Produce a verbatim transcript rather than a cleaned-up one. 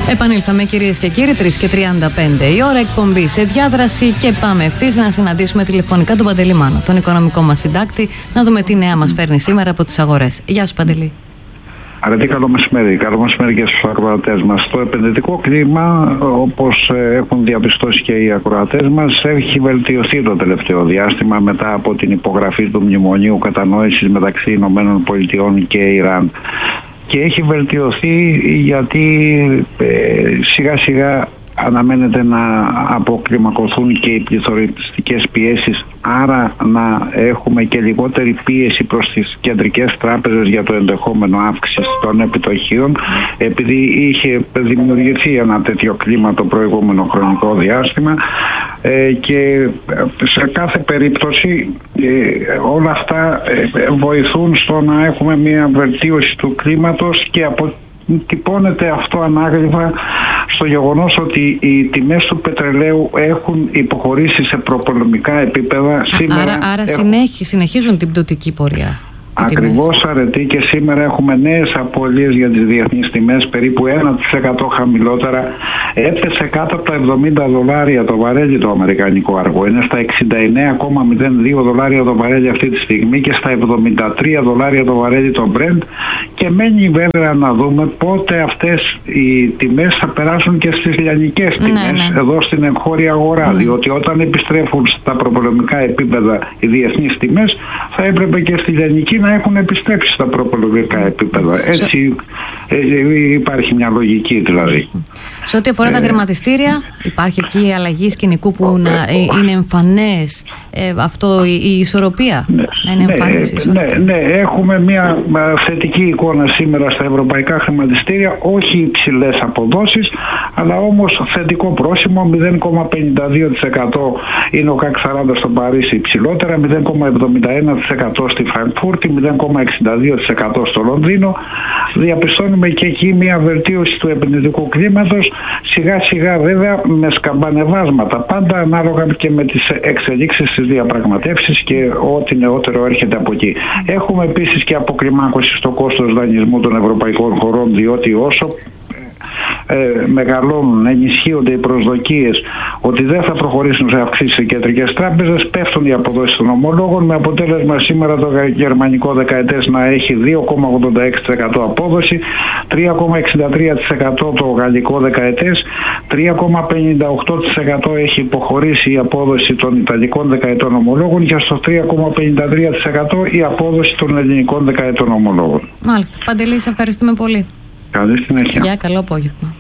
Επανήλθαμε, κυρίες και κύριοι, τρεις και τριάντα πέντε η ώρα, εκπομπή σε διάδραση και πάμε ευθύς να συναντήσουμε τηλεφωνικά τον Παντελή Μάνο, τον οικονομικό μας συντάκτη, να δούμε τι νέα μας φέρνει σήμερα από τις αγορές. Γεια σου, Παντελή. Αρετή, καλό μεσημέρι. Καλό μεσημέρι και στους ακροατές μας. Το επενδυτικό κλίμα, όπως έχουν διαπιστώσει και οι ακροατές μας, έχει βελτιωθεί το τελευταίο διάστημα μετά από την υπογραφή του Μνημονίου Κατανόησης μεταξύ Ηνωμένων Πολιτειών και Ιράν. Και έχει βελτιωθεί γιατί ε, σιγά σιγά αναμένεται να αποκλιμακωθούν και οι πληθωριστικές πιέσεις, άρα να έχουμε και λιγότερη πίεση προς τις κεντρικές τράπεζες για το ενδεχόμενο αύξηση των επιτοκίων, επειδή είχε δημιουργηθεί ένα τέτοιο κλίμα το προηγούμενο χρονικό διάστημα ε, και σε κάθε περίπτωση ε, όλα αυτά ε, βοηθούν στο να έχουμε μια βελτίωση του κλίματος και από τυπώνεται αυτό ανάγλυφα στο γεγονός ότι οι τιμές του πετρελαίου έχουν υποχωρήσει σε προπολεμικά επίπεδα. Σήμερα άρα άρα έχουν... συνέχι, συνεχίζουν την πτωτική πορεία. Ακριβώς, Αρετή, και σήμερα έχουμε νέες απώλειες για τις διεθνείς τιμές, περίπου ένα τοις εκατό χαμηλότερα. Έπεσε κάτω από τα εβδομήντα δολάρια το βαρέλι το αμερικανικό αργό. Είναι στα εξήντα εννέα κόμμα μηδέν δύο δολάρια το βαρέλι αυτή τη στιγμή και στα εβδομήντα τρία δολάρια το βαρέλι το Brent. Και μένει βέβαια να δούμε πότε αυτές οι τιμές θα περάσουν και στις λιανικές τιμές, ναι, ναι. εδώ στην εγχώρια αγορά. Ναι. Διότι όταν επιστρέφουν στα προπολεμικά επίπεδα οι διεθνείς τιμές, θα έπρεπε και στη λιανική να έχουν επιστρέψει στα προπολογικά επίπεδα. Έτσι ε, υπάρχει μια λογική δηλαδή. Σε ό,τι αφορά ε, τα χρηματιστήρια, υπάρχει εκεί η αλλαγή σκηνικού που ε, να ε, είναι εμφανές ε, αυτό η, η ισορροπία. Ναι, να είναι εμφανής η ισορροπία. Ναι, ναι, έχουμε μια θετική εικόνα σήμερα στα ευρωπαϊκά χρηματιστήρια, όχι υψηλές αποδόσεις, αλλά όμως θετικό πρόσημο. Μηδέν κόμμα πενήντα δύο τοις εκατό είναι ο ΚΑΚ σαράντα στο Παρίσι υψηλότερα, μηδέν κόμμα εβδομήντα ένα τοις εκατό στη Φραγκφούρτη, μηδέν κόμμα εξήντα δύο τοις εκατό στο Λονδίνο. Διαπιστώνουμε και εκεί μια βελτίωση του επενδυτικού κλίματος, σιγά σιγά βέβαια με σκαμπανεβάσματα, πάντα ανάλογα και με τις εξελίξεις στις διαπραγματεύσεις και ό,τι νεότερο έρχεται από εκεί. Έχουμε επίσης και αποκλιμάκωση στο κόστος δανεισμού των ευρωπαϊκών χωρών, διότι όσο Ε, μεγαλώνουν, ενισχύονται οι προσδοκίες ότι δεν θα προχωρήσουν σε αυξήσεις οι κεντρικές τράπεζες, πέφτουν οι αποδόσεις των ομολόγων, με αποτέλεσμα σήμερα το γερμανικό δεκαετές να έχει δύο κόμμα ογδόντα έξι τοις εκατό απόδοση, τρία κόμμα εξήντα τρία τοις εκατό το γαλλικό δεκαετές, τρία κόμμα πενήντα οκτώ τοις εκατό έχει υποχωρήσει η απόδοση των ιταλικών δεκαετών ομολόγων και στο τρία κόμμα πενήντα τρία τοις εκατό η απόδοση των ελληνικών δεκαετών ομολόγων. Μάλιστα. Παντελή, σε ευχαριστούμε πολύ. Καλή συνέχεια. Γεια, καλό απόγευμα.